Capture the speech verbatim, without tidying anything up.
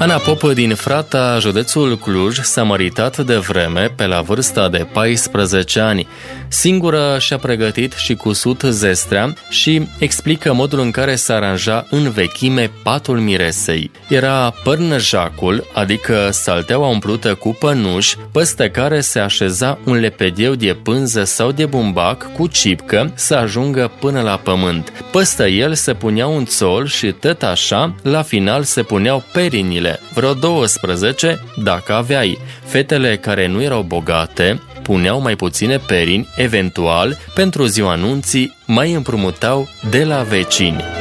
Ana Pop din Frata, județul Cluj, s-a măritat de vreme pe la vârsta de paisprezece ani. Singură și-a pregătit și cusut zestrea și explică modul în care se aranja în vechime patul miresei. Era părnăjacul, adică salteaua umplută cu pănuși, peste care se așeza un lepedeu de pânză sau de bumbac cu cipcă să ajungă până la pământ. Peste el se punea un țol și tot așa, la final se puneau perinile, vreo douăsprezece dacă aveai. Fetele care nu erau bogate puneau mai puține perini, eventual, pentru ziua anunții mai împrumutau de la vecini.